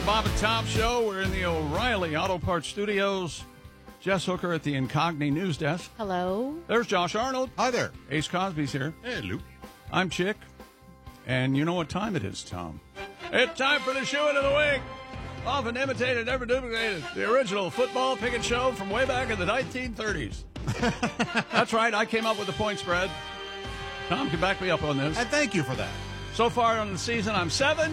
Bob and Tom Show. We're in the O'Reilly Auto Parts Studios. Jess Hooker at the Incogni News Desk. Hello. There's Josh Arnold. Hi there. Ace Cosby's here. Hey, Luke. I'm Chick. And you know what time it is, Tom. It's time for the shoe-in of the week. Often imitated, never duplicated. The original football picket show from way back in the 1930s. That's right. I came up with the point spread. Tom can back me up on this. And thank you for that. So far on the season, I'm 7-6.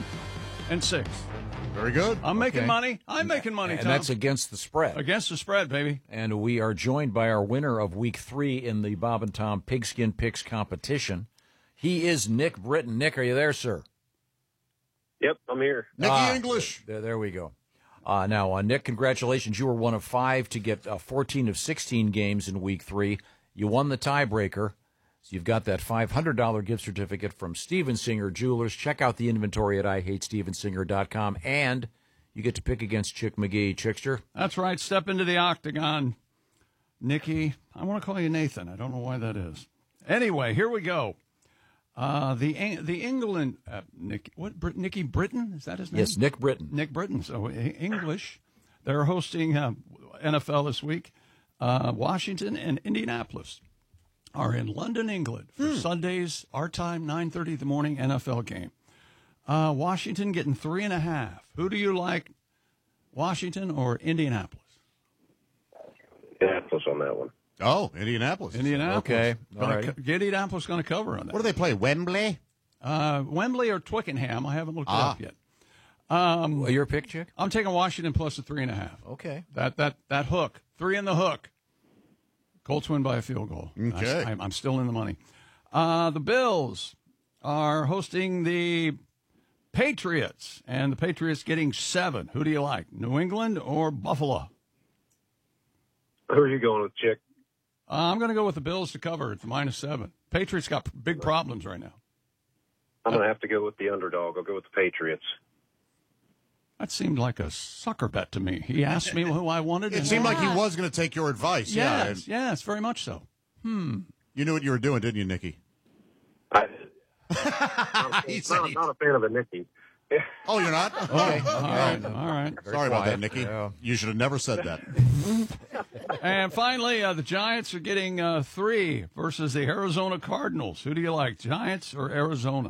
Very good. I'm making money. I'm making money, and Tom. that's against the spread. Against the spread, baby. And we are joined by our winner of Week 3 in the Bob and Tom Pigskin Picks competition. He is Nick Britton. Nick, are you there, sir? Yep, I'm here. Nicky English. There we go. Now, Nick, congratulations. You were one of 5 to get 14 of 16 games in Week 3. You won the tiebreaker. So you've got that $500 gift certificate from Steven Singer Jewelers. Check out the inventory at IHateStevenSinger.com. And you get to pick against Chick McGee. Chickster? That's right. Step into the octagon. Nicky, I want to call you Nathan. I don't know why that is. Anyway, here we go. The England, Nicky Britton? Is that his name? Yes, Nick Britton. Nick Britton. So English. They're hosting NFL this week. Washington and Indianapolis are in London, England for Sunday's, our time, 9:30 in the morning NFL game. Washington getting 3.5. Who do you like, Washington or Indianapolis? Indianapolis on that one. Oh, Indianapolis. Okay. All right. Indianapolis going to cover on that. What do they play, Wembley? Wembley or Twickenham. I haven't looked it up yet. Your pick, Chick? I'm taking Washington plus the 3.5. Okay. That hook. 3 in the hook. Colts win by a field goal. Okay. I'm still in the money. The Bills are hosting the Patriots, and the Patriots getting 7. Who do you like, New England or Buffalo? Who are you going with, Chick? I'm going to go with the Bills to cover at the -7. Patriots got big problems right now. I'm going to have to go with the underdog. I'll go with the Patriots. That seemed like a sucker bet to me. He asked me who I wanted. It seemed like he was going to take your advice. Yes, very much so. You knew what you were doing, didn't you, Nicky? I'm He said not a fan of the Nicky. Oh, you're not? Okay. All right. Sorry about that, quiet. Nicky. Yeah. You should have never said that. And finally, the Giants are getting 3 versus the Arizona Cardinals. Who do you like, Giants or Arizona?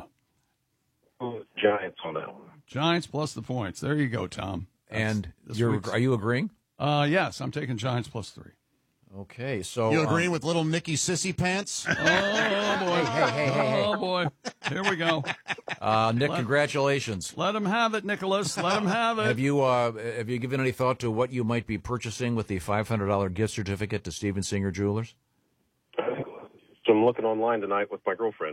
Giants on that one. Giants plus the points. There you go, Tom. And this are week's- you agreeing? Yes, I'm taking Giants plus 3. Okay, so You agreeing with little Nicky Sissy Pants? Oh, boy. Hey. Oh, boy. Here we go. Nick, congratulations. Let him have it, Nicholas. Let him have it. Have you given any thought to what you might be purchasing with the $500 gift certificate to Steven Singer Jewelers? So I'm looking online tonight with my girlfriend.